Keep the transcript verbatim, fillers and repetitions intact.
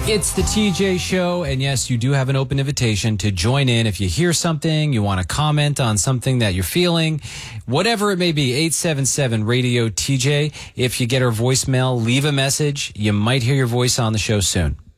It's the T J Show, and yes, you do have an open invitation to join in. If you hear something, you want to comment on something that you're feeling, whatever it may be, eight seven seven radio T J. If you get our voicemail, leave a message. You might hear your voice on the show soon.